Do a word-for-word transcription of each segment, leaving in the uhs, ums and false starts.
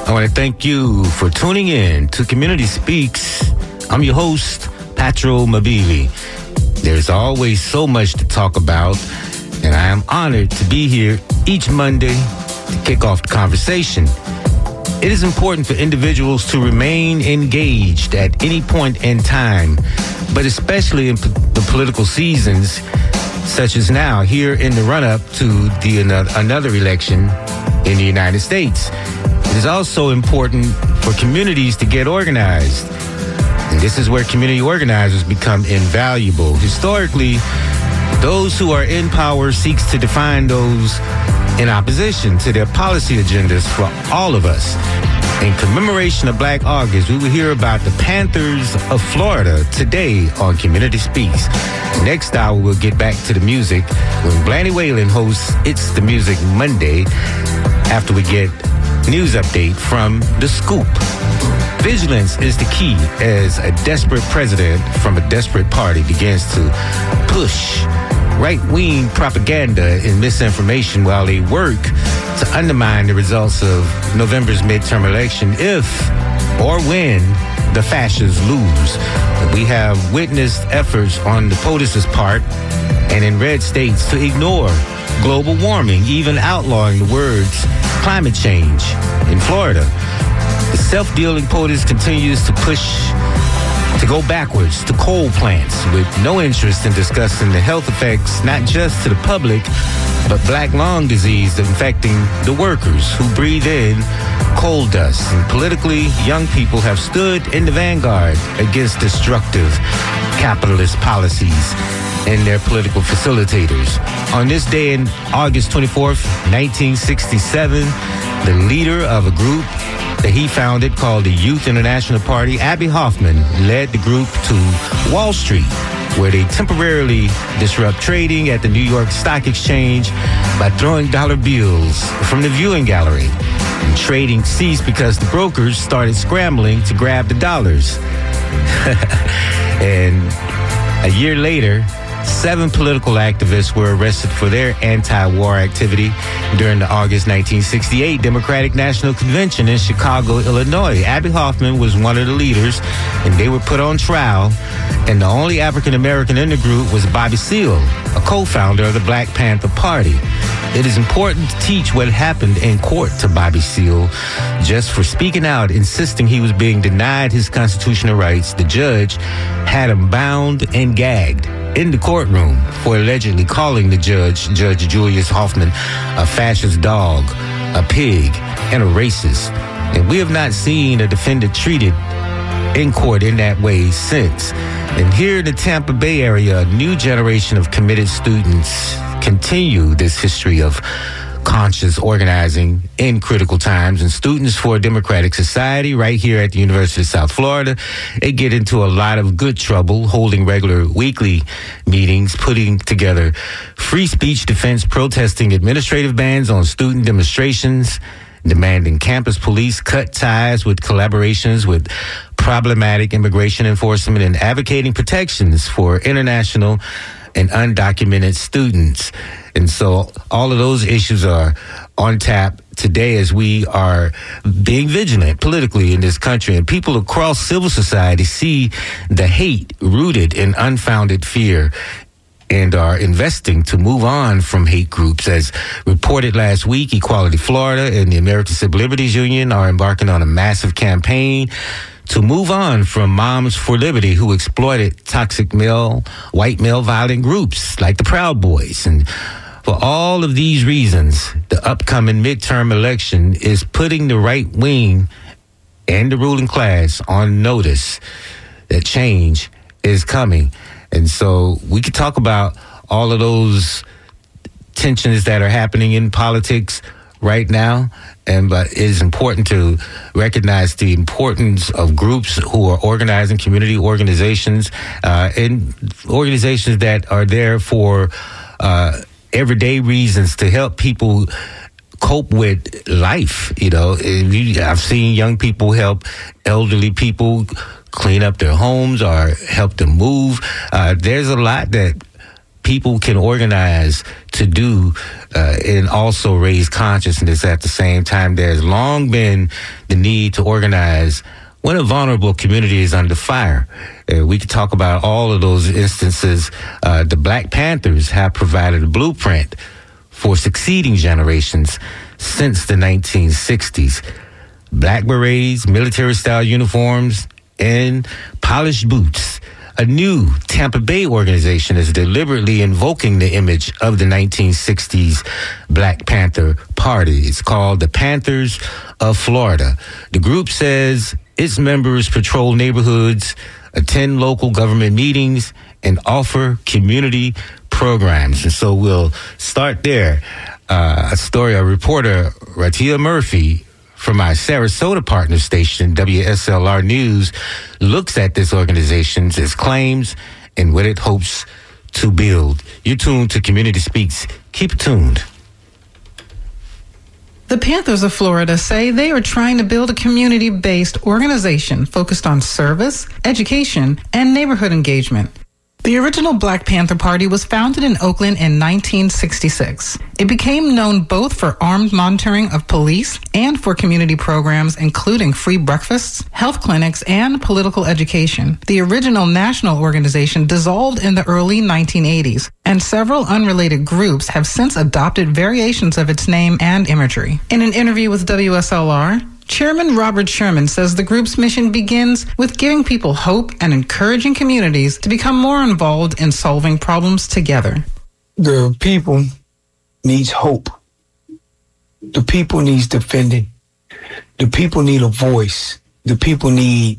I want to thank you for tuning in to Community Speaks. I'm your host, Patro Mabili. There's always so much to talk about, and I am honored to be here each Monday to kick off the conversation. It is important for individuals to remain engaged at any point in time, but especially in p- the political seasons, such as now, here in the run-up to the another election in the United States. It is also important for communities to get organized. And this is where community organizers become invaluable. Historically, those who are in power seeks to define those in opposition to their policy agendas for all of us. In commemoration of Black August, we will hear about the Panthers of Florida today on Community Speaks. Next hour, we'll get back to the music when Blaney Whalen hosts It's the Music Monday after we get news update from The Scoop. Vigilance is the key as a desperate president from a desperate party begins to push right-wing propaganda and misinformation while they work to undermine the results of November's midterm election if or when the fascists lose. We have witnessed efforts on the POTUS's part and in red states to ignore global warming, even outlawing the words climate change in Florida. The self-dealing POTUS continues to push to go backwards to coal plants with no interest in discussing the health effects, not just to the public, but black lung disease infecting the workers who breathe in coal dust. And politically, young people have stood in the vanguard against destructive capitalist policies and their political facilitators. On this day in August twenty-fourth, nineteen sixty-seven, the leader of a group that he founded called the Youth International Party, Abbie Hoffman, led the group to Wall Street, where they temporarily disrupt trading at the New York Stock Exchange by throwing dollar bills from the viewing gallery. And trading ceased because the brokers started scrambling to grab the dollars. And a year later, seven political activists were arrested for their anti-war activity during the August nineteen sixty-eight Democratic National Convention in Chicago, Illinois. Abbie Hoffman was one of the leaders, and they were put on trial. And the only African-American in the group was Bobby Seale, a co-founder of the Black Panther Party. It is important to teach what happened in court to Bobby Seale. Just for speaking out, insisting he was being denied his constitutional rights, the judge had him bound and gagged in the courtroom for allegedly calling the judge, Judge Julius Hoffman, a fascist dog, a pig, and a racist. And we have not seen a defendant treated in court in that way since. And here in the Tampa Bay area, a new generation of committed students continue this history of conscious organizing in critical times. And Students for a Democratic Society right here at the University of South Florida, they get into a lot of good trouble holding regular weekly meetings, putting together free speech defense, protesting administrative bans on student demonstrations, demanding campus police cut ties with collaborations with problematic immigration enforcement, and advocating protections for international and undocumented students. And so all of those issues are on tap today as we are being vigilant politically in this country. And people across civil society see the hate rooted in unfounded fear and are investing to move on from hate groups. As reported last week, Equality Florida and the American Civil Liberties Union are embarking on a massive campaign to move on from Moms for Liberty, who exploited toxic male, white male violent groups like the Proud Boys. And for all of these reasons, the upcoming midterm election is putting the right wing and the ruling class on notice that change is coming. And so we could talk about all of those tensions that are happening in politics right now. And but it is important to recognize the importance of groups who are organizing, community organizations, uh, and organizations that are there for uh, everyday reasons to help people cope with life. You know, I've seen young people help elderly people clean up their homes or help them move. Uh, there's a lot that people can organize to do uh, and also raise consciousness at the same time. There's long been the need to organize when a vulnerable community is under fire. Uh, we could talk about all of those instances. Uh, the Black Panthers have provided a blueprint for succeeding generations since the nineteen sixties. Black berets, military-style uniforms, and polished boots. A new Tampa Bay organization is deliberately invoking the image of the nineteen sixties Black Panther Party. It's called the Panthers of Florida. The group says its members patrol neighborhoods, attend local government meetings, and offer community programs. And so we'll start there. Uh, a story, a reporter, Ratia Murphy, from our Sarasota partner station, W S L R News, looks at this organization, its claims, and what it hopes to build. You're tuned to Community Speaks. Keep tuned. The Panthers of Florida say they are trying to build a community-based organization focused on service, education, and neighborhood engagement. The original Black Panther Party was founded in Oakland in nineteen sixty-six. It became known both for armed monitoring of police and for community programs including free breakfasts, health clinics, and political education. The original national organization dissolved in the early nineteen eighties, and several unrelated groups have since adopted variations of its name and imagery. In an interview with W S L R, Chairman Robert Sherman says the group's mission begins with giving people hope and encouraging communities to become more involved in solving problems together. The people needs hope. The people needs defending. The people need a voice. The people need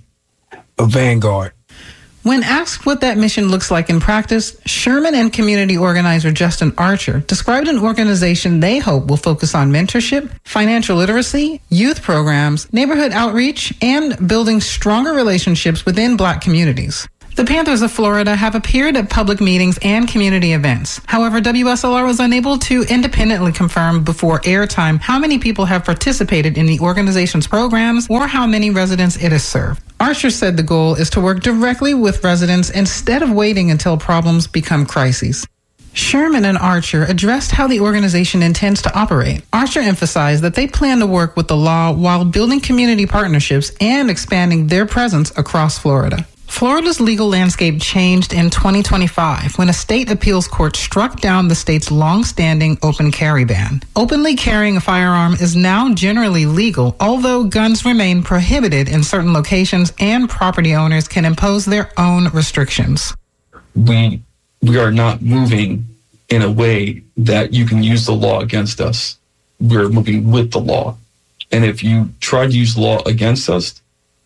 a vanguard. When asked what that mission looks like in practice, Sherman and community organizer Justin Archer described an organization they hope will focus on mentorship, financial literacy, youth programs, neighborhood outreach, and building stronger relationships within Black communities. The Panthers of Florida have appeared at public meetings and community events. However, W S L R was unable to independently confirm before airtime how many people have participated in the organization's programs or how many residents it has served. Archer said the goal is to work directly with residents instead of waiting until problems become crises. Sherman and Archer addressed how the organization intends to operate. Archer emphasized that they plan to work with the law while building community partnerships and expanding their presence across Florida. Florida's legal landscape changed in twenty twenty-five when a state appeals court struck down the state's long-standing open carry ban. Openly carrying a firearm is now generally legal, although guns remain prohibited in certain locations and property owners can impose their own restrictions. We we are not moving in a way that you can use the law against us. We're moving with the law. And if you try to use the law against us,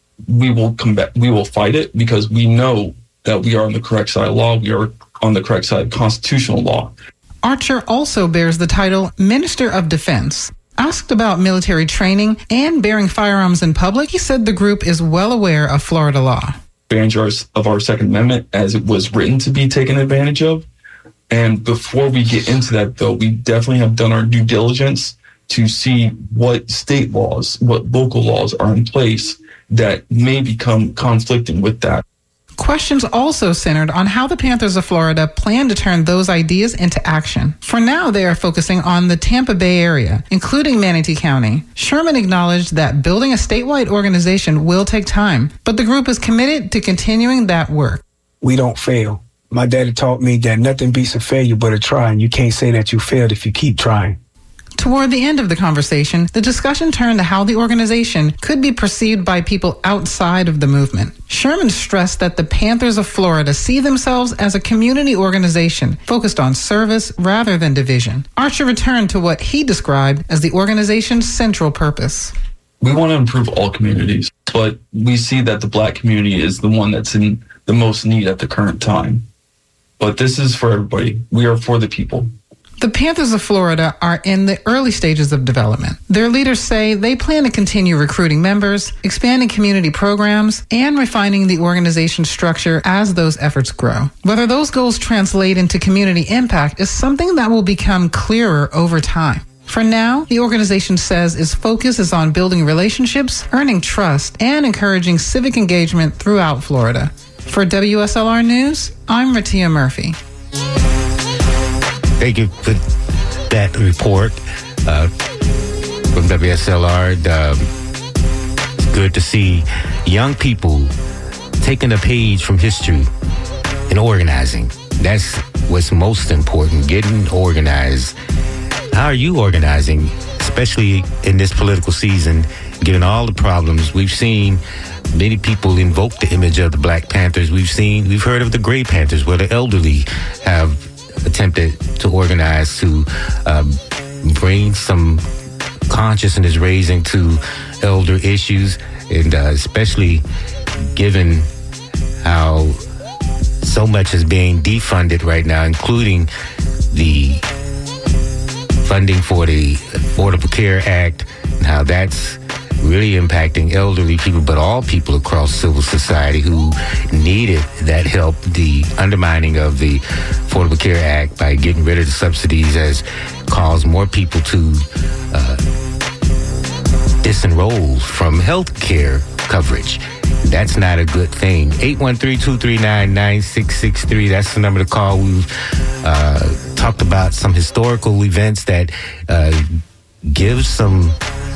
we will combat, we will fight it because we know that we are on the correct side of law. We are on the correct side of constitutional law. Archer also bears the title Minister of Defense. Asked about military training and bearing firearms in public, he said the group is well aware of Florida law. Advantage of our Second Amendment as it was written to be taken advantage of. And before we get into that, though, we definitely have done our due diligence to see what state laws, what local laws are in place that may become conflicting with that. Questions also centered on how the Panthers of Florida plan to turn those ideas into action. For now, they are focusing on the Tampa Bay area, including Manatee County. Sherman acknowledged that building a statewide organization will take time, but the group is committed to continuing that work. We don't fail. My daddy taught me that nothing beats a failure but a try, and you can't say that you failed if you keep trying. Toward the end of the conversation, the discussion turned to how the organization could be perceived by people outside of the movement. Sherman stressed that the Panthers of Florida see themselves as a community organization focused on service rather than division. Archer returned to what he described as the organization's central purpose. We want to improve all communities, but we see that the Black community is the one that's in the most need at the current time. But this is for everybody. We are for the people. The Panthers of Florida are in the early stages of development. Their leaders say they plan to continue recruiting members, expanding community programs, and refining the organization's structure as those efforts grow. Whether those goals translate into community impact is something that will become clearer over time. For now, the organization says its focus is on building relationships, earning trust, and encouraging civic engagement throughout Florida. For W S L R News, I'm Ratia Murphy. Thank you for that report uh, from W S L R. Um, it's good to see young people taking a page from history and organizing. That's what's most important, getting organized. How are you organizing, especially in this political season, given all the problems? We've seen many people invoke the image of the Black Panthers. We've seen, we've heard of the Gray Panthers, where the elderly have attempted to organize to um, bring some consciousness raising to elder issues, and uh, especially given how so much is being defunded right now, including the funding for the Affordable Care Act, and how that's really impacting elderly people, but all people across civil society who needed that help. The undermining of the Affordable Care Act by getting rid of the subsidies has caused more people to uh, disenroll from health care coverage. That's not a good thing. eight one three, two three nine, nine six six three. That's the number to call. We've uh, talked about some historical events that uh, give some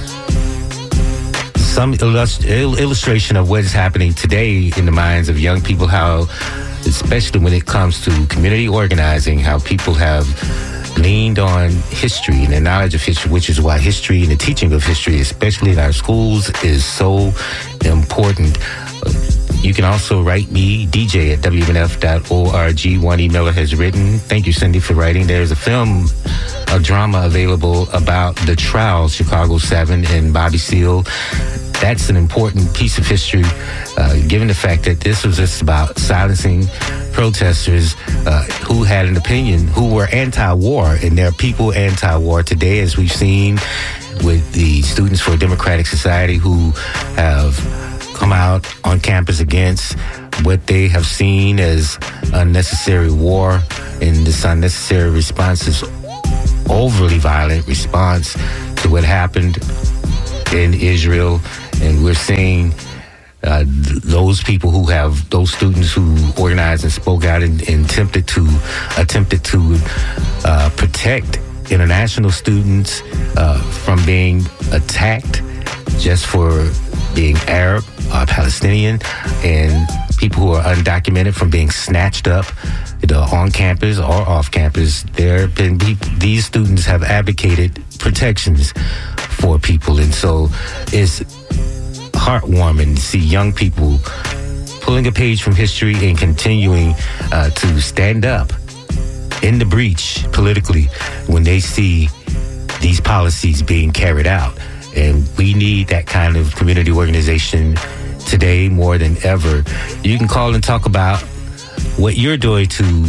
some illust- illustration of what is happening today in the minds of young people, how, especially when it comes to community organizing, how people have leaned on history and the knowledge of history, which is why history and the teaching of history, especially in our schools, is so important. You can also write me, D J at W M F dot org. One emailer has written, thank you, Cindy, for writing. There's a film, a drama available about the trials, Chicago seven and Bobby Seale. That's an important piece of history, uh, given the fact that this was just about silencing protesters uh, who had an opinion, who were anti-war, and there are people anti-war today, as we've seen with the Students for a Democratic Society, who have come out on campus against what they have seen as unnecessary war, and this unnecessary response is overly violent response to what happened in Israel. And we're seeing uh, th- those people who have, those students who organized and spoke out and, and attempted to attempted to uh, protect international students uh, from being attacked just for being Arab or Palestinian, and people who are undocumented from being snatched up, you know, on campus or off campus. There have been people, these students have advocated protections for people, and so it's heartwarming to see young people pulling a page from history and continuing uh, to stand up in the breach politically when they see these policies being carried out. And we need that kind of community organization today more than ever. You can call and talk about what you're doing to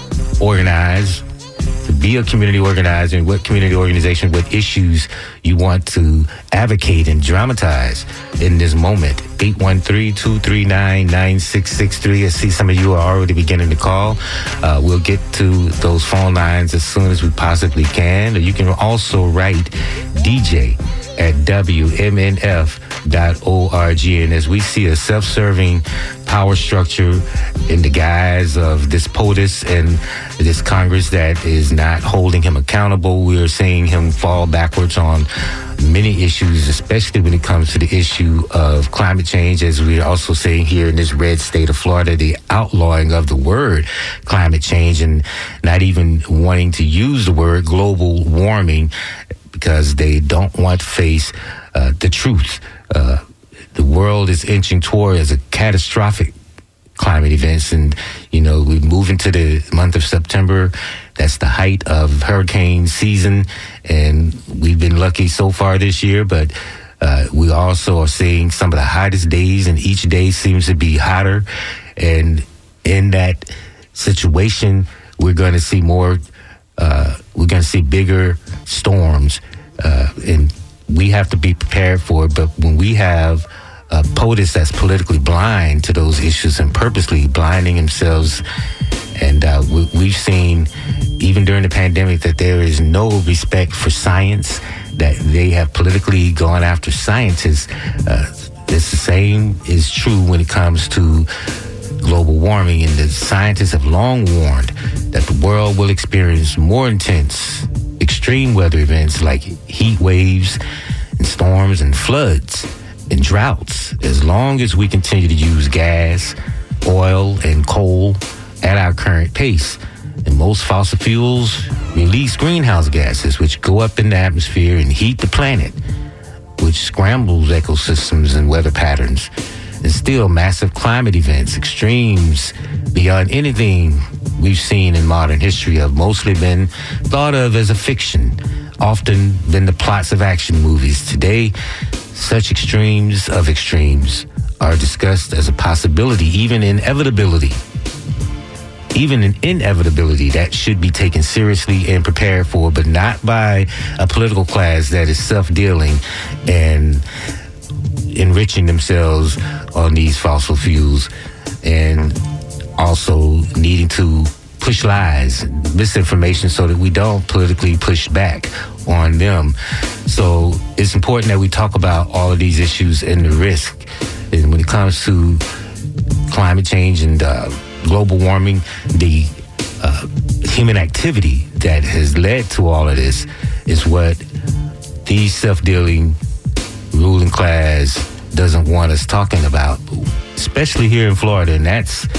organize, to be a community organizer, and what community organization, what issues you want to advocate and dramatize in this moment. eight one three, two three nine, nine six six three. I see some of you are already beginning to call. Uh, we'll get to those phone lines as soon as we possibly can. Or you can also write D J at W M N F dot org. And as we see a self-serving power structure in the guise of this POTUS and this Congress that is not holding him accountable, we are seeing him fall backwards on many issues, especially when it comes to the issue of climate change, as we are also seeing here in this red state of Florida, the outlawing of the word climate change and not even wanting to use the word global warming because they don't want to face uh, the truth. Uh, the world is inching toward as a catastrophic climate events, and you know, we move into the month of September. That's the height of hurricane season, and we've been lucky so far this year, but uh, we also are seeing some of the hottest days, and each day seems to be hotter. And in that situation, we're going to see more, uh, we're going to see bigger storms, uh, and we have to be prepared for it. But when we have a POTUS that's politically blind to those issues and purposely blinding themselves, and uh, we, we've seen even during the pandemic that there is no respect for science, that they have politically gone after scientists. Uh, it's the same is true when it comes to global warming, and the scientists have long warned that the world will experience more intense extreme weather events like heat waves and storms and floods and droughts as long as we continue to use gas, oil, and coal at our current pace. And most fossil fuels release greenhouse gases, which go up in the atmosphere and heat the planet, which scrambles ecosystems and weather patterns. And still, massive climate events, extremes beyond anything we've seen in modern history, have mostly been thought of as a fiction, often been the plots of action movies. Today, such extremes of extremes are discussed as a possibility, even inevitability. Even an inevitability that should be taken seriously and prepared for, but not by a political class that is self-dealing and enriching themselves on these fossil fuels, and also needing to push lies, misinformation, so that we don't politically push back on them. So it's important that we talk about all of these issues and the risk. And when it comes to climate change and uh, global warming, the uh, human activity that has led to all of this is what these self-dealing ruling class doesn't want us talking about, especially here in Florida. And that's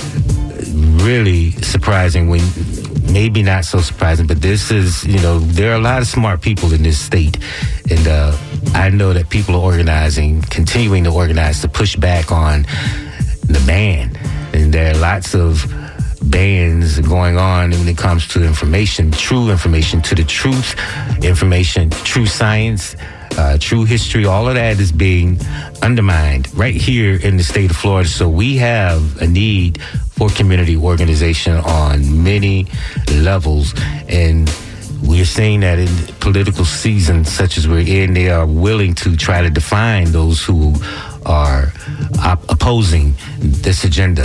really surprising, when maybe not so surprising, but this is, you know, there are a lot of smart people in this state. And uh, I know that people are organizing, continuing to organize to push back on the ban. And there are lots of bans going on when it comes to information, true information, to the truth, information, true science, uh, true history. All of that is being undermined right here in the state of Florida. So we have a need for community organization on many levels. And we're seeing that in political seasons such as we're in, they are willing to try to define those who are op- opposing this agenda.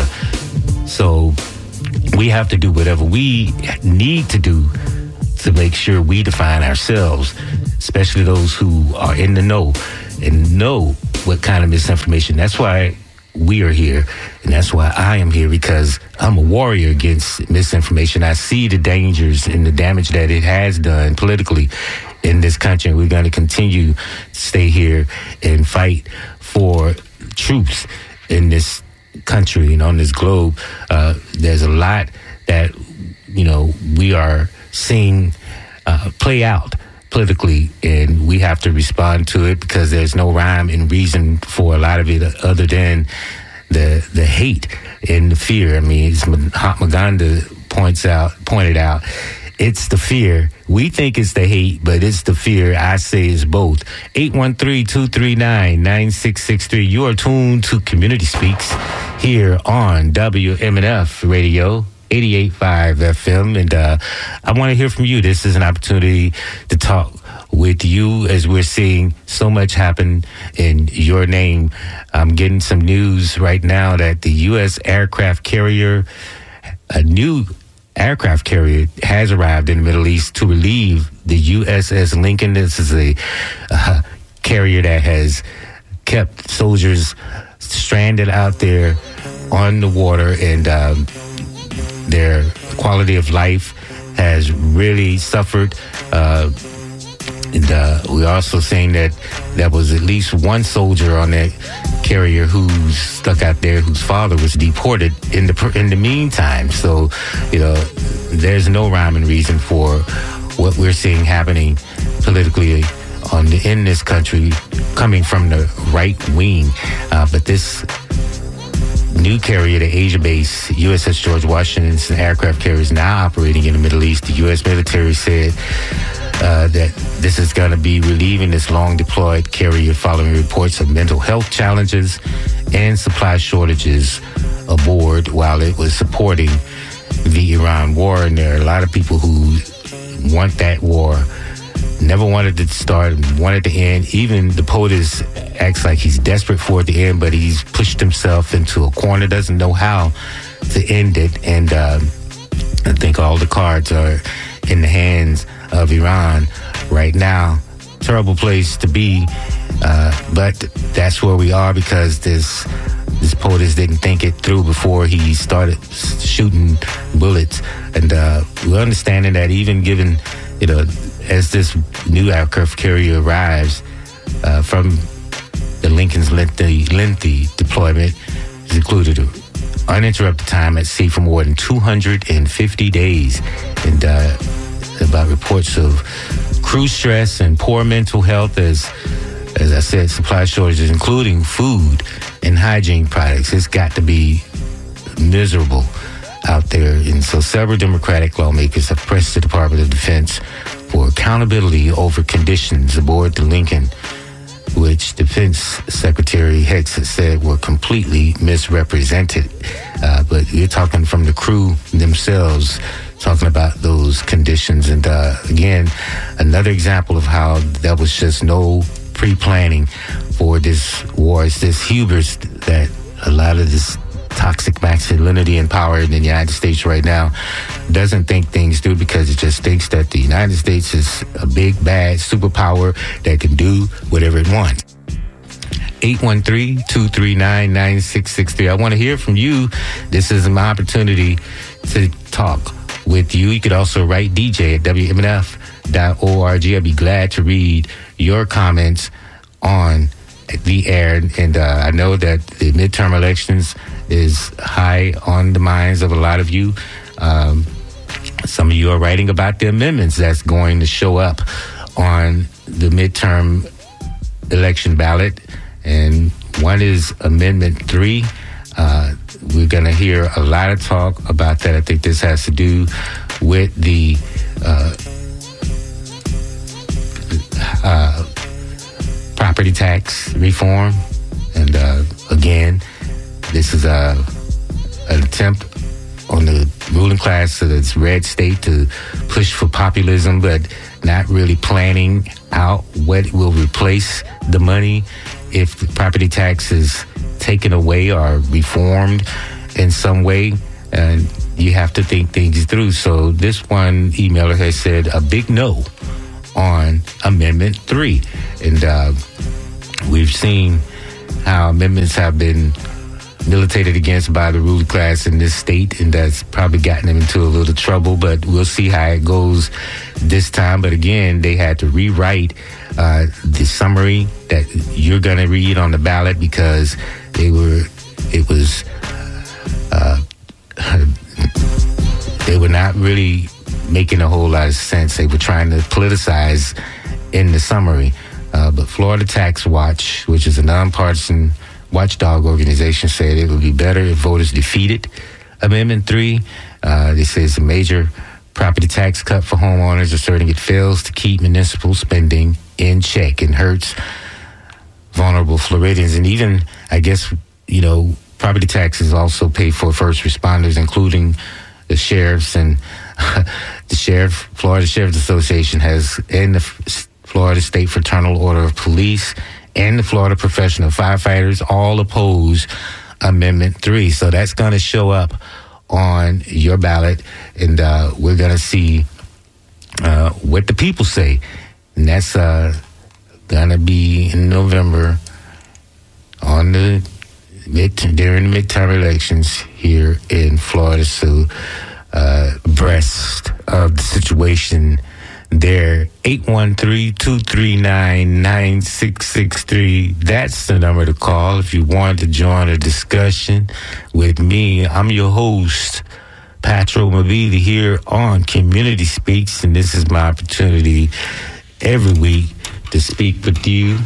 So we have to do whatever we need to do to make sure we define ourselves, especially those who are in the know and know what kind of misinformation. That's why we are here, and that's why I am here, because I'm a warrior against misinformation. I see the dangers and the damage that it has done politically in this country. We're going to continue to stay here and fight for truth in this country and on this globe. Uh, there's a lot that, you know, we are seeing uh, play out politically, and we have to respond to it, because there's no rhyme and reason for a lot of it other than the the hate and the fear. I mean, as Mahatma Gandhi points out, pointed out, it's the fear. We think it's the hate, but it's the fear. I say it's both. eight one three, two three nine, nine six six three. You are tuned to Community Speaks here on W M N F Radio, eighty-eight point five F M. And uh, I want to hear from you. This is an opportunity to talk with you as we're seeing so much happen in your name. I'm getting some news right now that the U S aircraft carrier, a new aircraft carrier, has arrived in the Middle East to relieve the U S S Lincoln. This is a uh, carrier that has kept soldiers stranded out there on the water, and um, their quality of life has really suffered. Uh, and uh, we're also saying that there was at least one soldier on that carrier who's stuck out there, whose father was deported in the in the meantime. So, you know, there's no rhyme and reason for what we're seeing happening politically on the, in this country, coming from the right wing. Uh, but this new carrier, the Asia-based U S S George Washington's aircraft carrier, is now operating in the Middle East. The U S military said uh, that this is going to be relieving this long-deployed carrier following reports of mental health challenges and supply shortages aboard while it was supporting the Iran war. And there are a lot of people who want that war, never wanted it to start, wanted to end. Even the POTUS acts like he's desperate for it to end, but he's pushed himself into a corner, doesn't know how to end it. And uh, I think all the cards are in the hands of Iran right now. Terrible place to be, uh, but that's where we are, because this this POTUS didn't think it through before he started shooting bullets. And uh, we're understanding that even given, you know, as this new aircraft carrier arrives uh, from the Lincoln's lengthy, lengthy deployment, is included uninterrupted time at sea for more than two hundred fifty days. And uh, about reports of crew stress and poor mental health as, as I said, supply shortages, including food and hygiene products. It's got to be miserable out there. And so several Democratic lawmakers have pressed the Department of Defense for accountability over conditions aboard the Lincoln, which Defense Secretary Hicks has said were completely misrepresented. Uh, but you're talking from the crew themselves, talking about those conditions. And uh, again, another example of how there was just no pre-planning for this war. It's this hubris that a lot of this toxic masculinity and power in the United States right now doesn't think things through, because it just thinks that the United States is a big, bad superpower that can do whatever it wants. eight one three, two three nine, nine six six three. I want to hear from you. This is my opportunity to talk with you. You could also write D J at W M N F dot org. I'd be glad to read your comments on the air. And uh, I know that the midterm elections is high on the minds of a lot of you. Um, some of you are writing about the amendments that's going to show up on the midterm election ballot. And one is Amendment three. Uh, we're going to hear a lot of talk about that. I think this has to do with the uh, uh, property tax reform. And uh, again, this is a, an attempt on the ruling class of this red state to push for populism, but not really planning out what will replace the money if the property tax is taken away or reformed in some way. And you have to think things through. So this one emailer has said a big no on Amendment three. And uh, we've seen how amendments have been militated against by the ruling class in this state, and that's probably gotten them into a little trouble, but we'll see how it goes this time. But again, they had to rewrite uh, the summary that you're going to read on the ballot, because they were, it was, uh, they were not really making a whole lot of sense. They were trying to politicize in the summary. Uh, but Florida Tax Watch, which is a nonpartisan watchdog organization, said it would be better if voters defeated Amendment three. Uh, they say it's a major property tax cut for homeowners, asserting it fails to keep municipal spending in check and hurts vulnerable Floridians. And even, I guess, you know, property taxes also pay for first responders, including the sheriffs. And the sheriff, Florida Sheriff's Association has, and the Florida State Fraternal Order of Police, and the Florida Professional Firefighters all oppose Amendment three. So that's going to show up on your ballot, and uh, we're going to see uh, what the people say. And that's uh, going to be in November on the mid during the midterm elections here in Florida. So uh, abreast of the situation there. Eight one three, two three nine, nine six six three. That's the number to call if you want to join a discussion with me. I'm your host, Patro Mabili, here on Community Speaks, and this is my opportunity every week to speak with you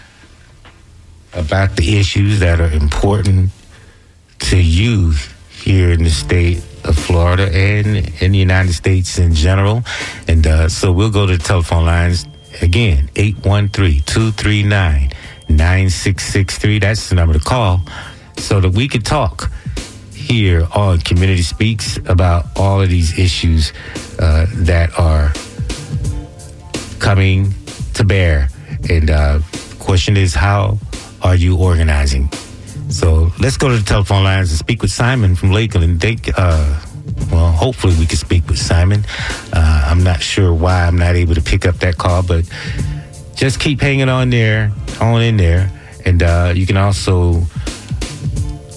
about the issues that are important to you here in the state of Florida and in the United States in general. And uh, so we'll go to the telephone lines again. Eight one three, two three nine, nine six six three. That's the number to call so that we can talk here on Community Speaks about all of these issues uh, that are coming to bear. And uh, the question is, how are you organizing? So let's go to the telephone lines and speak with Simon from Lakeland. They, uh, well, hopefully we can speak with Simon. Uh, I'm not sure why I'm not able to pick up that call, but just keep hanging on there, on in there. And uh, you can also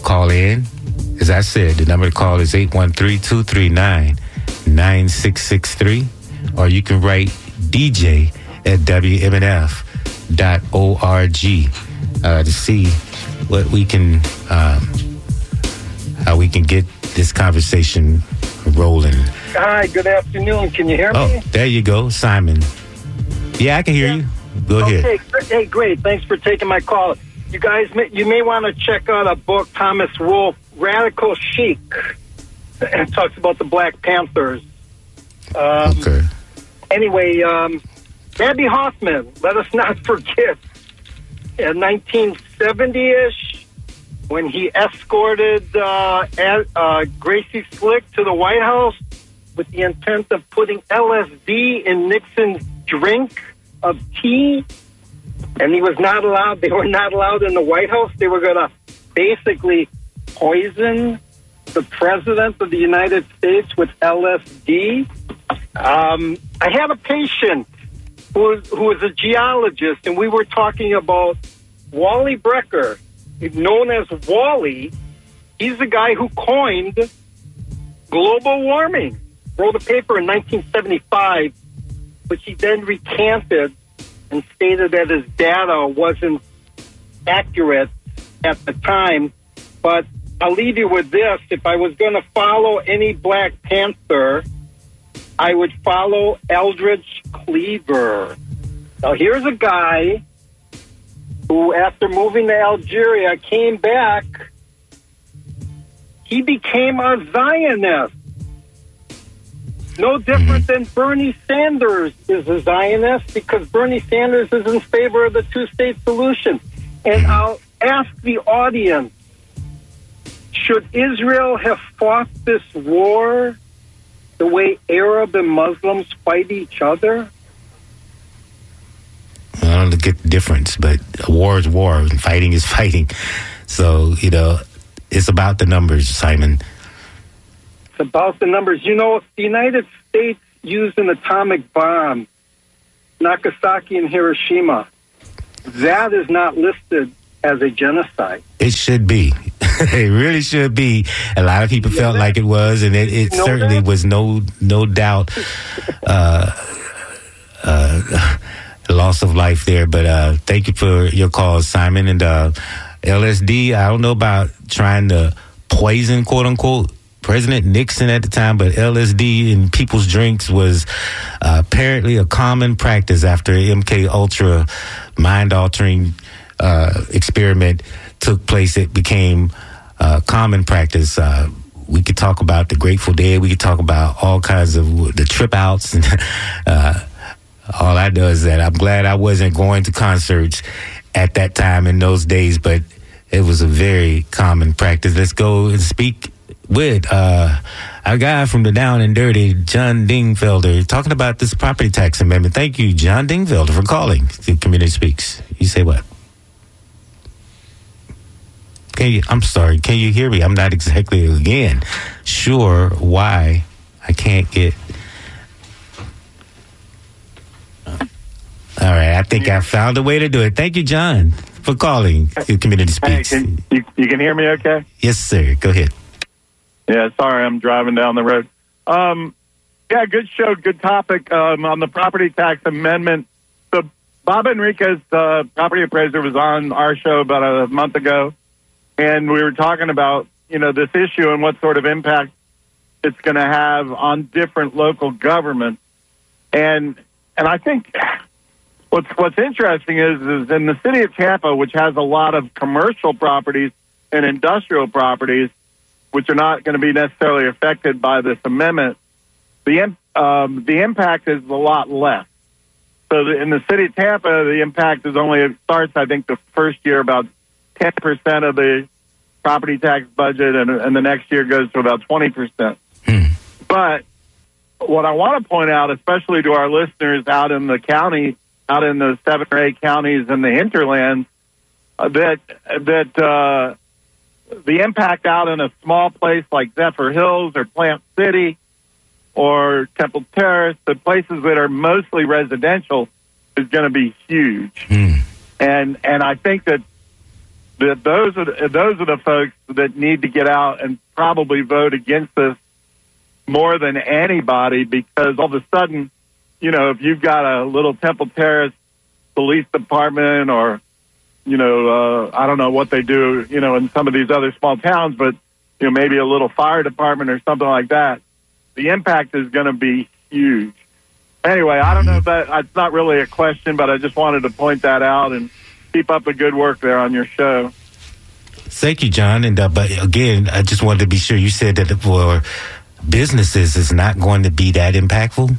call in. As I said, the number to call is eight one three, two three nine, nine six six three, or you can write D J at W M N F dot org uh, to see what we can, um, how we can get this conversation rolling. Hi, good afternoon. Can you hear oh, me? Oh, there you go, Simon. Yeah, I can hear yeah. you. Go ahead. Okay, hey, great. Thanks for taking my call. You guys, may, you may want to check out a book, Thomas Wolfe, Radical Chic. It talks about the Black Panthers. Um, okay. Anyway, um, Abbie Hoffman, let us not forget, in nineteen seventy-ish, when he escorted uh, uh, Gracie Slick to the White House with the intent of putting L S D in Nixon's drink of tea, and he was not allowed, they were not allowed in the White House. They were going to basically poison the President of the United States with L S D. Um, I had a patient who was, who was a geologist, and we were talking about Wally Brecker, known as Wally. He's the guy who coined global warming. Wrote a paper in nineteen seventy-five, which he then recanted and stated that his data wasn't accurate at the time. But I'll leave you with this. If I was going to follow any Black Panther, I would follow Eldridge Cleaver. Now, here's a guy who, after moving to Algeria, came back. He became a Zionist. No different than Bernie Sanders is a Zionist, because Bernie Sanders is in favor of the two-state solution. And I'll ask the audience, should Israel have fought this war the way Arab and Muslims fight each other? I don't get the difference, but war is war and fighting is fighting. So, you know, it's about the numbers, Simon. It's about the numbers. You know, if the United States used an atomic bomb, Nagasaki and Hiroshima, that is not listed as a genocide. It should be. It really should be. A lot of people you felt like it was, and it, it certainly that? was no no doubt uh, uh, loss of life there. But uh, thank you for your call, Simon. And uh, L S D, I don't know about trying to poison, quote unquote, President Nixon at the time, but L S D in people's drinks was uh, apparently a common practice after M K Ultra mind-altering uh, experiment took place. It became uh, common practice. Uh, we could talk about the Grateful Dead. We could talk about all kinds of the trip outs. And uh, all I know is that I'm glad I wasn't going to concerts at that time in those days, but it was a very common practice. Let's go and speak with uh, a guy from the Down and Dirty, John Dingfelder, talking about this property tax amendment. Thank you, John Dingfelder, for calling to Community Speaks. You say what? Can you, I'm sorry, can you hear me? I'm not exactly, again, sure why I can't get... All right, I think I found a way to do it. Thank you, John, for calling to Community Speaks. Hey, can, you, you can hear me okay? Yes, sir. Go ahead. Yeah, sorry, I'm driving down the road. Um, yeah, good show, good topic um, on the property tax amendment. So Bob Enriquez, uh, property appraiser, was on our show about a month ago, and we were talking about, you know, this issue and what sort of impact it's going to have on different local governments. And and I think what's what's interesting is is in the city of Tampa, which has a lot of commercial properties and industrial properties, which are not going to be necessarily affected by this amendment, the um, the impact is a lot less. So the, in the city of Tampa, the impact is only, it starts, I think, the first year about ten percent of the property tax budget, and, and the next year goes to about twenty percent. Hmm. But what I want to point out, especially to our listeners out in the county, out in the seven or eight counties in the hinterlands, uh, that that uh, the impact out in a small place like Zephyr Hills or Plant City or Temple Terrace, the places that are mostly residential, is going to be huge. Mm. And and I think that that those are the, those are the folks that need to get out and probably vote against this more than anybody, because all of a sudden, you know, if you've got a little Temple Terrace police department, or, you know, uh, I don't know what they do, you know, in some of these other small towns, but, you know, maybe a little fire department or something like that, the impact is going to be huge. Anyway, I don't know if that, it's not really a question, but I just wanted to point that out, and keep up the good work there on your show. Thank you, John. And uh, but again, I just wanted to be sure you said that for businesses, it's not going to be that impactful.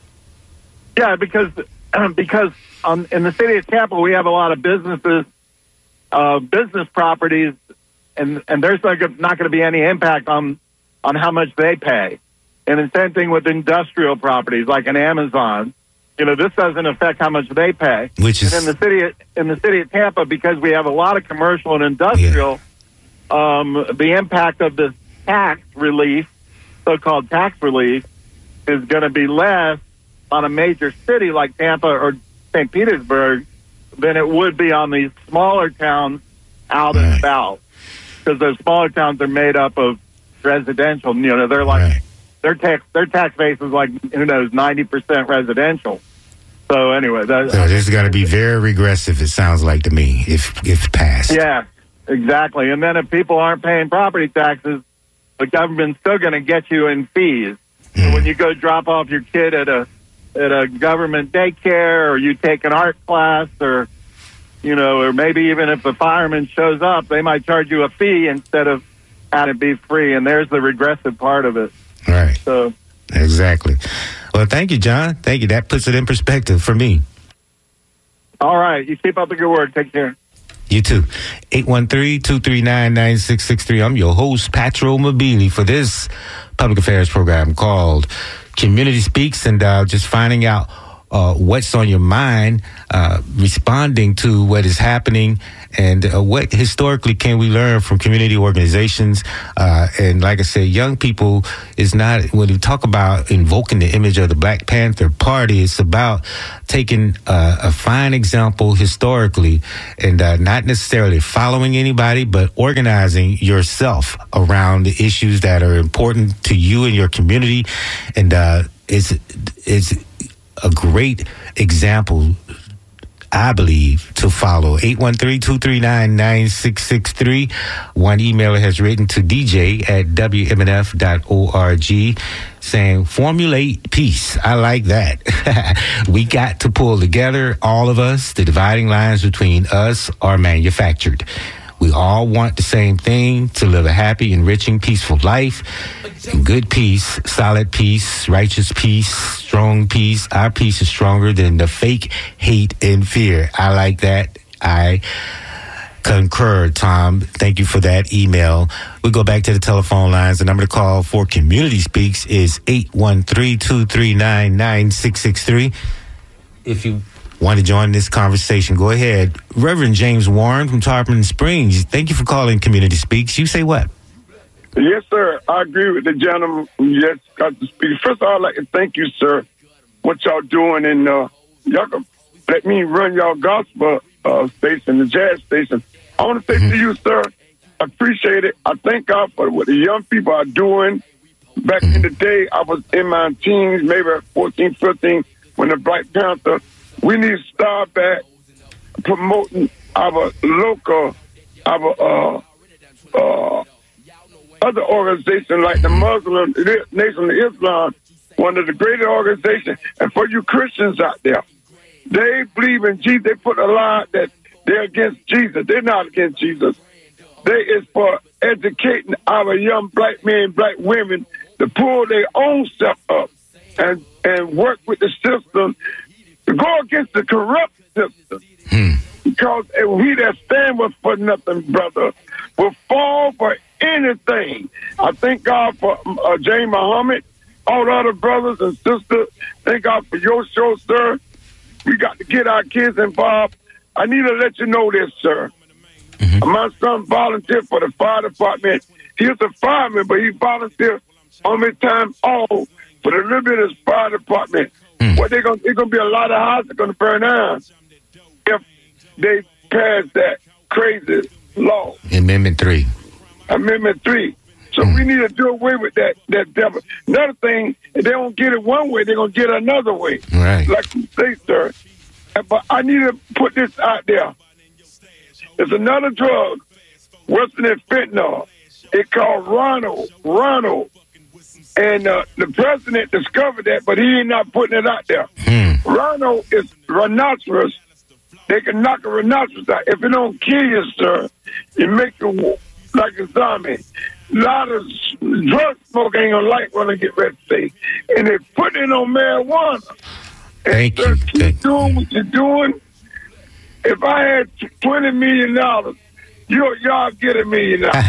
Yeah, because because um, in the city of Tampa, we have a lot of businesses, uh, business properties, and and there's not going to be any impact on on how much they pay. And the same thing with industrial properties, like an Amazon. You know, this doesn't affect how much they pay. Which is and in the city of, in the city of Tampa, because we have a lot of commercial and industrial, yeah. um, the impact of this tax relief, so-called tax relief, is going to be less on a major city like Tampa or Saint Petersburg than it would be on these smaller towns out right. and about, because those smaller towns are made up of residential. You know, they're like right. their tax their tax base is like, who knows, ninety percent residential. So anyway, that, so this is going to be very regressive, it sounds like to me, if if passed. Yeah, exactly. And then if people aren't paying property taxes, the government's still going to get you in fees. Mm. So when you go drop off your kid at a at a government daycare, or you take an art class, or you know, or maybe even if the fireman shows up, they might charge you a fee instead of having it be free. And there's the regressive part of it. Right. So exactly. Well, thank you, John. Thank you. That puts it in perspective for me. All right. You keep up the good work. Take care. You too. eight one three, two three nine, nine six six three. I'm your host, Patro Mobili, for this public affairs program called Community Speaks, and uh, just finding out uh, what's on your mind, uh, responding to what is happening, and uh, what historically can we learn from community organizations. Uh, and like I said, young people is not, when we talk about invoking the image of the Black Panther Party, it's about taking uh, a fine example historically and uh, not necessarily following anybody, but organizing yourself around the issues that are important to you and your community. And uh, it's, it's a great example, I believe, to follow. eight one three, two three nine, nine six six three. One emailer has written to D J at W M N F dot org saying, formulate peace. I like that. We got to pull together, all of us. The dividing lines between us are manufactured. We all want the same thing, to live a happy, enriching, peaceful life. And good peace, solid peace, righteous peace, strong peace. Our peace is stronger than the fake hate and fear. I like that. I concur, Tom. Thank you for that email. We go back to the telephone lines. The number to call for Community Speaks is eight one three, two three nine, nine six six three. If you want to join this conversation, go ahead. Reverend James Warren from Tarpon Springs, thank you for calling Community Speaks. You say what? Yes, sir. I agree with the gentleman who just got to speak. First of all, I'd like to thank you, sir, what y'all doing. And uh, y'all can let me run y'all gospel uh, station, the jazz station. I want to say mm-hmm. to you, sir, I appreciate it. I thank God for what the young people are doing. Back mm-hmm. in the day, I was in my teens, maybe fourteen, fifteen, when the Black Panther. We need to start back promoting our local, our uh, uh, other organizations like the Muslim Nation of Islam, one of the greatest organizations. And for you Christians out there, they believe in Jesus. They put a lie that they're against Jesus. They're not against Jesus. They is for educating our young black men, black women to pull their own self up and, and work with the system to go against the corrupt system. Hmm. Because we that stand with for nothing, brother, will fall for anything. I thank God for uh, James Muhammad, all the other brothers and sisters. Thank God for your show, sir. We got to get our kids involved. I need to let you know this, sir. Mm-hmm. My son volunteered for the fire department. He's a fireman, but he volunteered on his time off for the Liberty Fire Department. Mm. What they're gonna, there's gonna be a lot of houses gonna burn down if they pass that crazy law. Amendment three. Amendment three. So mm. we need to do away with that. That devil. Another thing, if they don't get it one way, they're gonna get it another way. Right. Like you say, sir. But I need to put this out there. There's another drug, worse than fentanyl. It's called Ronald. Ronald. And uh, the president discovered that, but he ain't not putting it out there. Mm. Ronald is rhinoceros. They can knock a rhinoceros out. If it don't kill you, sir, it make you like a zombie. A lot of drug smoke ain't gonna like when they get ready to say. And they put it on marijuana. Thank and, you. Sir, keep Thank doing what you're doing. If I had twenty million dollars, you y'all get a million dollars.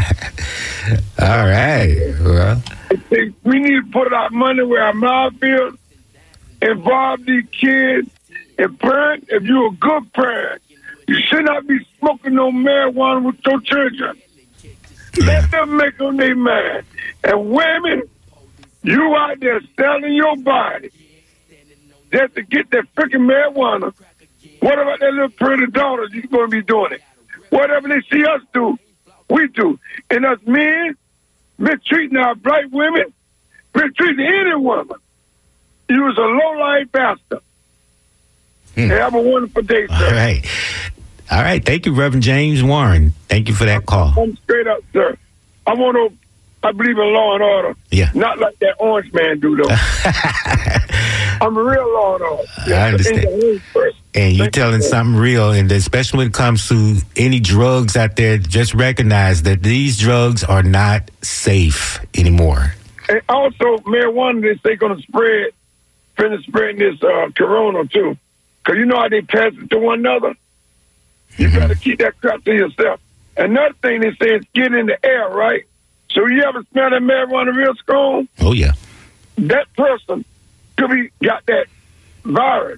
All right. Well, we need to put our money where our mouth is. Involve these kids. And parents, if you're a good parent, you should not be smoking no marijuana with your children. Yeah. Let them make on their mind. And women, you out there selling your body just to get that freaking marijuana. What about that little pretty daughters? You're going to be doing it. Whatever they see us do, we do. And us men, mistreating our black women, mistreating any woman. You was a low-life bastard. Hmm. Hey, have a wonderful day, sir. All right. All right. Thank you, Reverend James Warren. Thank you for that call. I'm straight up, sir. I want to, I believe in law and order. Yeah. Not like that orange man do, though. I'm a real law and order. I understand. And you're telling something real, and especially when it comes to any drugs out there, just recognize that these drugs are not safe anymore. And also, marijuana, they say going to spread, finish spreading this uh, corona, too. Because you know how they pass it to one another? You mm-hmm. got to keep that crap to yourself. Another thing they say is get in the air, right? So you ever smell that marijuana real strong? Oh, yeah. That person could be got that virus.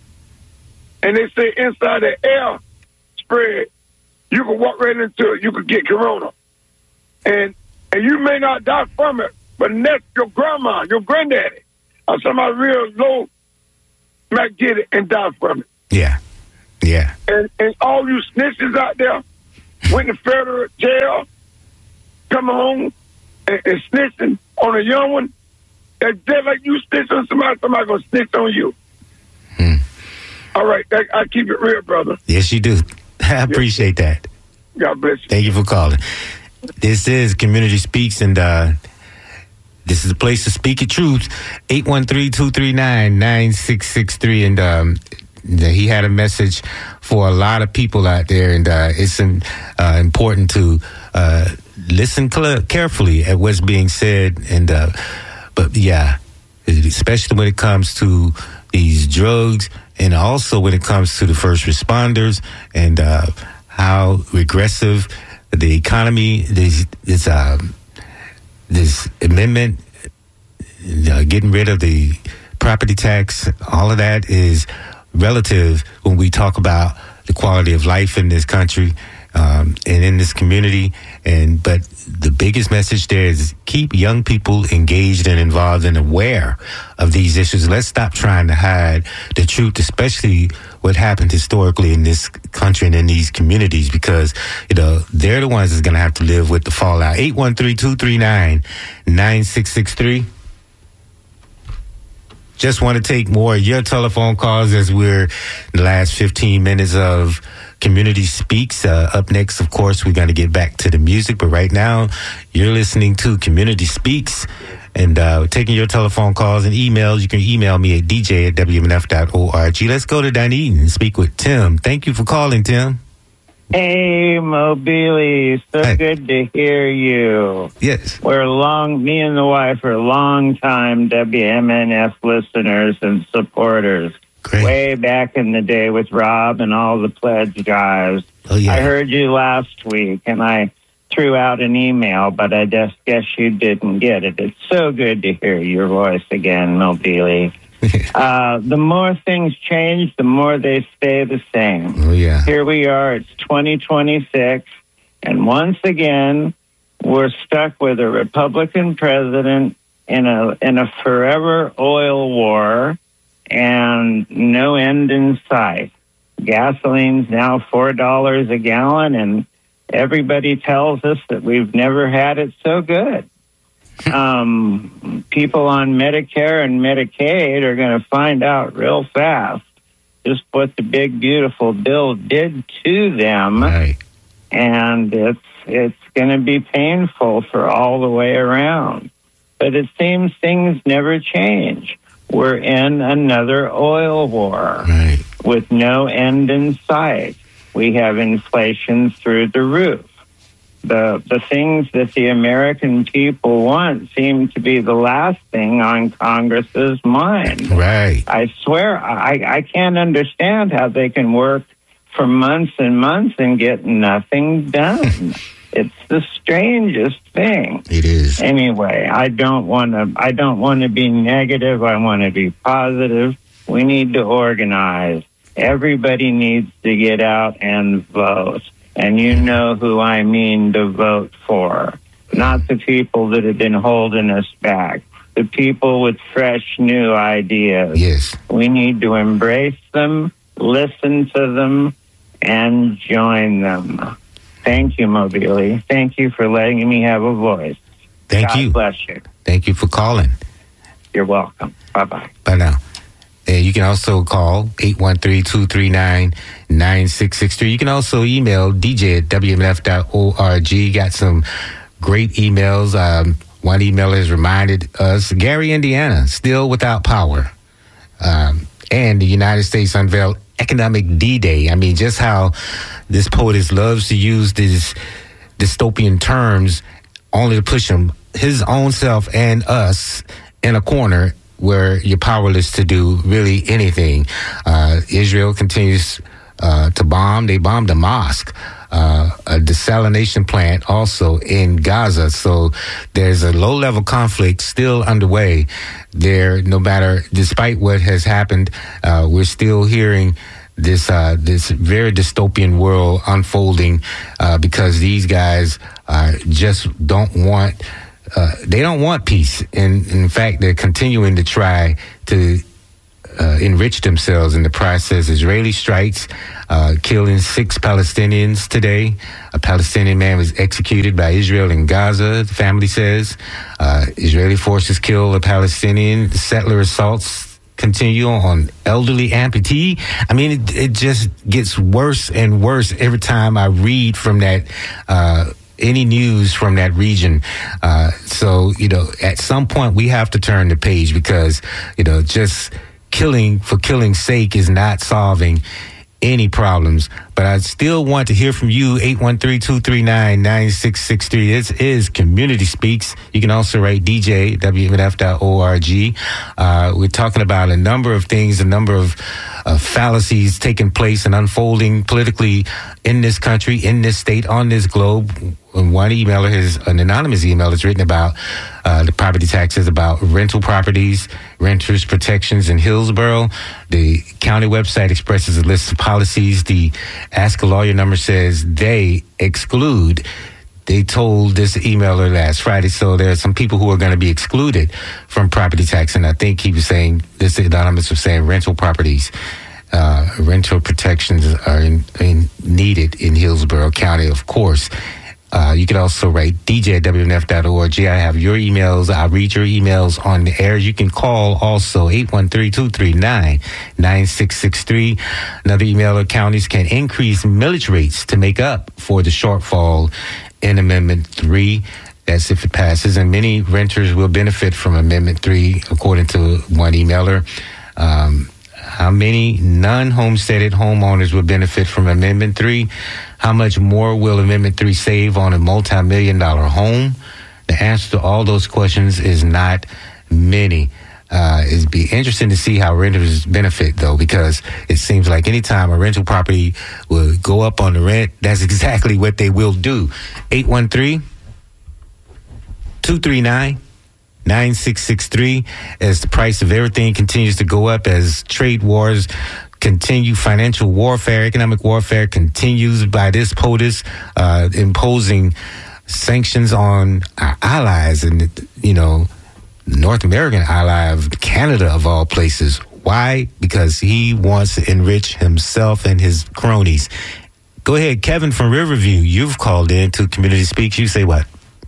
And they say inside the air spread, you can walk right into it. You could get corona. And and you may not die from it, but next your grandma, your granddaddy, or somebody real low might get it and die from it. Yeah. Yeah. And and all you snitches out there went to federal jail, come home and, and snitching on a young one. That's just like you snitch on somebody, somebody gonna snitch on you. Hmm. All right, I, I keep it real, brother. Yes, you do. I appreciate yes. that. God bless you. Thank you for calling. This is Community Speaks, and uh, this is a place to speak your truth. eight one three, two three nine, nine six six three. And um, he had a message for a lot of people out there, and uh, it's um, uh, important to uh, listen cl- carefully at what's being said. And uh, but yeah, especially when it comes to these drugs, and also when it comes to the first responders, and uh, how regressive the economy, this this, um, this amendment, uh, getting rid of the property tax, all of that is relative when we talk about the quality of life in this country um, and in this community. And but the biggest message there is keep young people engaged and involved and aware of these issues. Let's stop trying to hide the truth, especially what happened historically in this country and in these communities, because, you know, they're the ones that's going to have to live with the fallout. eight one three, two three nine, nine six six three. Just want to take more of your telephone calls as we're in the last fifteen minutes of Community Speaks. Uh, up next, of course, we're going to get back to the music. But right now, you're listening to Community Speaks. And uh, taking your telephone calls and emails. You can email me at d j at w m f dot org. Let's go to Dunedin and speak with Tim. Thank you for calling, Tim. Hey, Mobili. So Hi. Good to hear you. Yes. We're long, me and the wife are long-time W M N F listeners and supporters. Great. Way back in the day with Rob and all the pledge guys. Oh, yeah. I heard you last week, and I threw out an email, but I just guess you didn't get it. It's so good to hear your voice again, Mobili. uh, the more things change, the more they stay the same. Oh, yeah. Here we are, it's twenty twenty-six, and once again, we're stuck with a Republican president in a in a forever oil war and no end in sight. Gasoline's now four dollars a gallon, and Everybody tells us that we've never had it so good. Um, people on Medicare and Medicaid are going to find out real fast just what the big, beautiful bill did to them. Right. And it's, it's going to be painful for all the way around. But it seems things never change. We're in another oil war Right. with no end in sight. We have inflation through the roof. The the things that the American people want seem to be the last thing on Congress's mind. Right. I swear, I, I can't understand how they can work for months and months and get nothing done. It's the strangest thing. It is. Anyway, I don't want to. I don't want to be negative. I want to be positive. We need to organize. Everybody needs to get out and vote. And you know who I mean to vote for. Not the people that have been holding us back. The people with fresh, new ideas. Yes. We need to embrace them, listen to them, and join them. Thank you, Mobili. Thank you for letting me have a voice. Thank God you. bless you. Thank you for calling. You're welcome. Bye-bye. Bye now. And you can also call eight one three, two three nine, nine six six three. You can also email d j at w m f dot org. Got some great emails. Um, one emailer has reminded us, Gary, Indiana, still without power. Um, and the United States unveiled economic D-Day. I mean, just how this poet loves to use these dystopian terms only to push him, his own self and us in a corner where you're powerless to do really anything. Uh, Israel continues uh, to bomb. They bombed a mosque, uh, a desalination plant also in Gaza. So there's a low-level conflict still underway there. No matter, despite what has happened, uh, we're still hearing this uh, this very dystopian world unfolding uh, because these guys uh, just don't want Uh, they don't want peace. And in fact, they're continuing to try to uh, enrich themselves in the process. Israeli strikes, uh, killing six Palestinians today. A Palestinian man was executed by Israel in Gaza, the family says. Uh, Israeli forces kill a Palestinian. Settler assaults continue on elderly amputee. I mean, it, it just gets worse and worse every time I read from that uh any news from that region. Uh, so, you know, at some point we have to turn the page because, you know, just killing for killing's sake is not solving any problems. But I still want to hear from you, eight one three, two three nine, nine six six three. This is Community Speaks. You can also write D J at w m f dot org. Uh, we're talking about a number of things, a number of uh, fallacies taking place and unfolding politically in this country, in this state, on this globe. One emailer, has an anonymous email, has written about uh, the property taxes, about rental properties, renters protections in Hillsborough. The county website expresses a list of policies. The Ask a Lawyer number says they exclude. They told this emailer last Friday, so there are some people who are going to be excluded from property tax. And I think he was saying, this anonymous was saying rental properties, uh, rental protections are in, in, needed in Hillsborough County, of course. Uh, you can also write D J at w m f dot org. I have your emails. I'll read your emails on the air. You can call also eight one three, two three nine, nine six six three. Another emailer, counties can increase millage rates to make up for the shortfall in Amendment three. That's if it passes. And many renters will benefit from Amendment three, according to one emailer. Um, How many non-homesteaded homeowners will benefit from Amendment three? How much more will Amendment three save on a multi-million dollar home? The answer to all those questions is not many. Uh, it'd be interesting to see how renters benefit, though, because it seems like anytime a rental property will go up on the rent, that's exactly what they will do. eight one three, two three nine, nine six six three. As the price of everything continues to go up, as trade wars continue, financial warfare, economic warfare continues by this POTUS, uh, imposing sanctions on our allies and, you know, North American ally of Canada, of all places. Why? Because he wants to enrich himself and his cronies. Go ahead, Kevin from Riverview. You've called in to Community Speaks. You say what?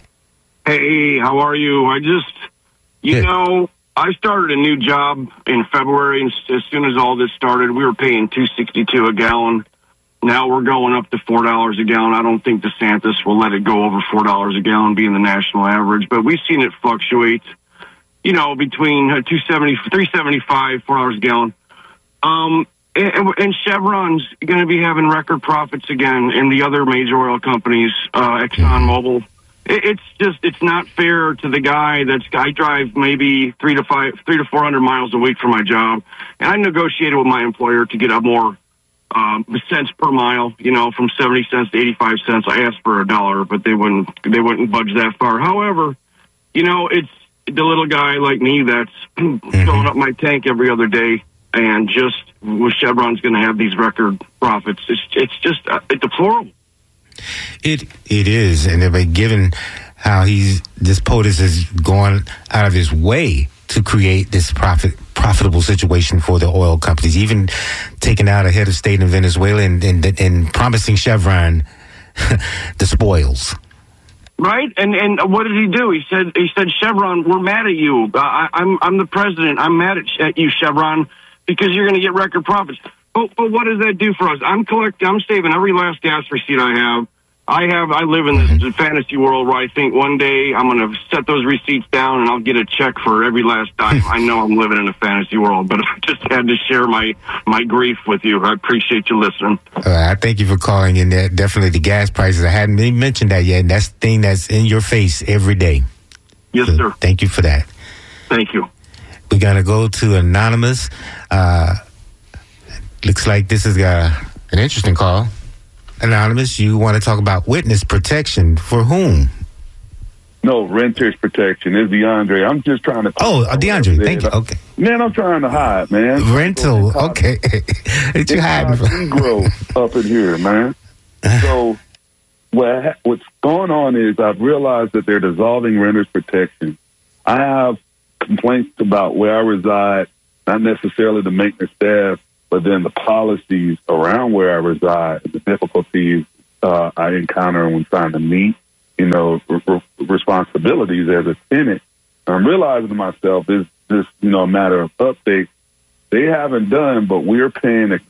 Hey, how are you? I just, you Good. know, I started a new job in February, and as soon as all this started, we were paying two sixty-two a gallon. Now we're going up to four dollars a gallon. I don't think DeSantis will let it go over four dollars a gallon, being the national average, but we've seen it fluctuate, you know, between uh, two seventy, three seventy-five, four dollars a gallon. Um, and, and Chevron's going to be having record profits again, and the other major oil companies, uh, ExxonMobil. It, it's just, it's not fair to the guy that's, I drive maybe three to five, three to four hundred miles a week for my job, and I negotiated with my employer to get a more um, cents per mile, you know, from seventy cents to eighty-five cents. I asked for a dollar, but they wouldn't, they wouldn't budge that far. However, you know, it's the little guy like me that's filling up my tank every other day, and just with Chevron's going to have these record profits. It's it's just uh, it's deplorable. It it is, and if, given how he's this POTUS is going out of his way to create this profit profitable situation for the oil companies, even taking out a head of state in Venezuela and and, and promising Chevron the spoils. Right, and and what did he do? He said he said Chevron, we're mad at you. Uh, I, I'm I'm the president. I'm mad at, at you, Chevron, because you're going to get record profits. But, but what does that do for us? I'm collecting. I'm saving every last gas receipt I have. I have. I live in this fantasy world where I think one day I'm going to set those receipts down and I'll get a check for every last dime. I know I'm living in a fantasy world, but I just had to share my my grief with you. I appreciate you listening. Uh, I thank you for calling in. There. Definitely the gas prices. I hadn't even mentioned that yet. And that's the thing that's in your face every day. Yes, so sir. Thank you for that. Thank you. We're going to go to Anonymous. Uh, looks like this is uh, an interesting call. Anonymous, you want to talk about witness protection for whom? No, renters protection. It's DeAndre. I'm just trying to. Oh, uh, DeAndre, thank you. Okay. Man, I'm trying to hide, man. Rental, okay. What you hiding from? Negro up in here, man. So what ha- what's going on is I've realized that they're dissolving renters protection. I have complaints about where I reside, not necessarily the maintenance staff, but then the policies around where I reside, the difficulties uh, I encounter when trying to meet, you know, r- responsibilities as a tenant. I'm realizing to myself, it's just, you know, a matter of updates. They haven't done, but we're paying